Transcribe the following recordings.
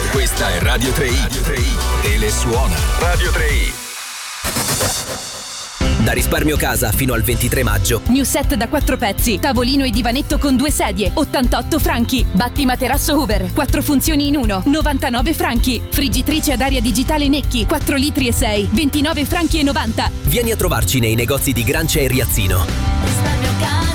Questa è Radio 3i. E le suona. Radio 3i. Da Risparmio Casa fino al 23 maggio. New set da 4 pezzi, tavolino e divanetto con 2 sedie, 88 franchi. Batti materasso Uber, 4 funzioni in 1, 99 franchi. Friggitrice ad aria digitale Necchi, 4 litri e 6, 29 franchi e 90. Vieni a trovarci nei negozi di Grancia e Riazzino. Risparmio Casa.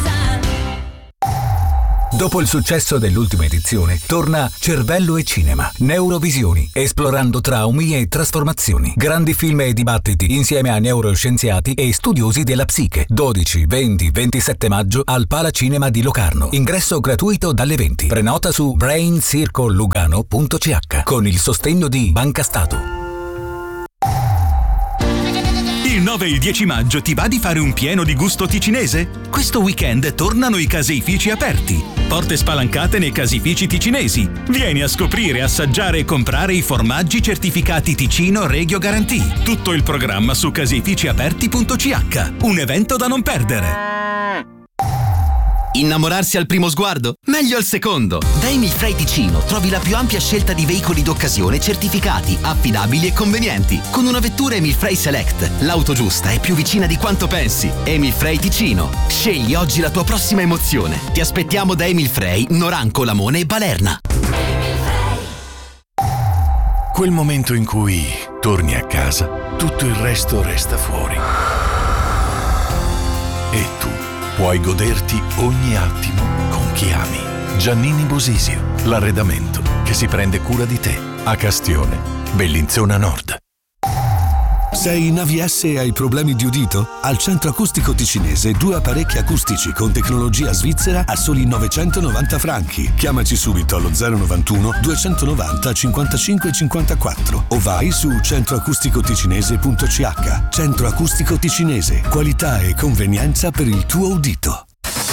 Dopo il successo dell'ultima edizione, torna Cervello e Cinema, Neurovisioni, esplorando traumi e trasformazioni. Grandi film e dibattiti insieme a neuroscienziati e studiosi della psiche. 12, 20, 27 maggio al Palacinema di Locarno. Ingresso gratuito dalle 20. Prenota su braincirclelugano.ch con il sostegno di Banca Stato. Il 9 e il 10 maggio ti va di fare un pieno di gusto ticinese? Questo weekend tornano i caseifici aperti. Porte spalancate nei caseifici ticinesi. Vieni a scoprire, assaggiare e comprare i formaggi certificati Ticino Regio Guarantee. Tutto il programma su caseificiaperti.ch. Un evento da non perdere. Innamorarsi al primo sguardo? Meglio al secondo! Da Emilfrey Ticino trovi la più ampia scelta di veicoli d'occasione certificati, affidabili e convenienti. Con una vettura Emilfrey Select, l'auto giusta è più vicina di quanto pensi. Emilfrey Ticino. Scegli oggi la tua prossima emozione. Ti aspettiamo da Emilfrey, Noranco, Lamone e Balerna. Quel momento in cui torni a casa, tutto il resto resta fuori. E tu puoi goderti ogni attimo con chi ami. Giannini Bosisio, l'arredamento che si prende cura di te. A Castione, Bellinzona Nord. Sei in AVS e hai problemi di udito? Al Centro Acustico Ticinese 2 apparecchi acustici con tecnologia svizzera a soli 990 franchi. Chiamaci subito allo 091 290 55 54 o vai su centroacusticoticinese.ch. Centro Acustico Ticinese, qualità e convenienza per il tuo udito.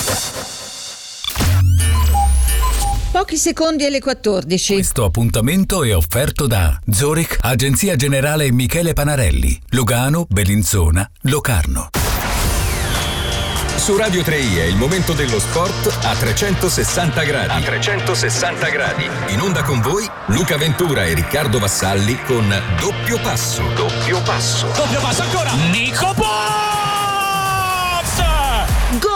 Pochi secondi alle 14. Questo appuntamento è offerto da Zurich, Agenzia Generale Michele Panarelli, Lugano, Bellinzona, Locarno. Su Radio 3i è il momento dello sport a 360 gradi. A 360 gradi. In onda con voi Luca Ventura e Riccardo Vassalli con Doppio Passo. Doppio Passo. Doppio passo ancora. Nico Poz! Gol!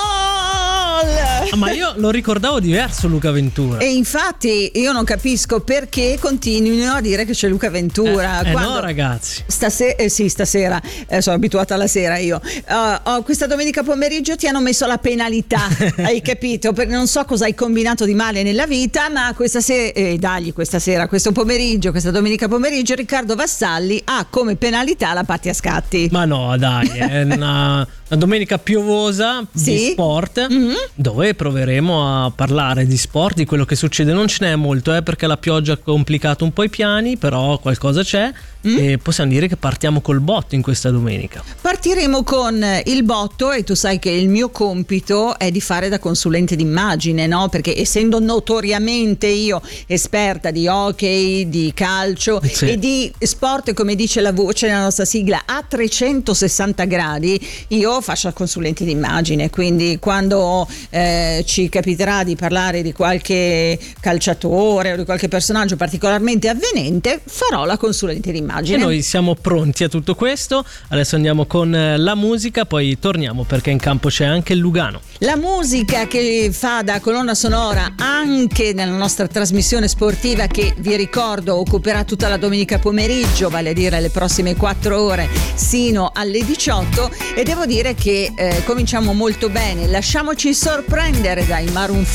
Ma io lo ricordavo diverso Luca Ventura. E infatti io non capisco perché continuino a dire che c'è Luca Ventura. No ragazzi. Stasera sono abituata alla sera io. Questa domenica pomeriggio ti hanno messo la penalità. Hai capito? Perché non so cosa hai combinato di male nella vita, ma questa domenica pomeriggio Riccardo Vassalli ha come penalità la patti a scatti. Ma no, dai, è una domenica piovosa di sport, dove proveremo a parlare di sport, di quello che succede. Non ce n'è molto, perché la pioggia ha complicato un po' i piani, però qualcosa c'è. E possiamo dire che partiamo col botto in questa domenica. Partiremo con il botto e tu sai che il mio compito è di fare da consulente d'immagine, no? Perché essendo notoriamente io esperta di hockey, di calcio e di sport, come dice la voce nella nostra sigla, a 360 gradi, io faccio la consulente d'immagine. Quindi quando ci capiterà di parlare di qualche calciatore o di qualche personaggio particolarmente avvenente, farò la consulente d'immagine. E noi siamo pronti a tutto questo. Adesso andiamo con la musica, poi torniamo perché in campo c'è anche il Lugano. La musica che fa da colonna sonora anche nella nostra trasmissione sportiva, che vi ricordo occuperà tutta la domenica pomeriggio, vale a dire le prossime 4 ore sino alle 18. E devo dire che cominciamo molto bene. Lasciamoci sorprendere dai Maroon 5.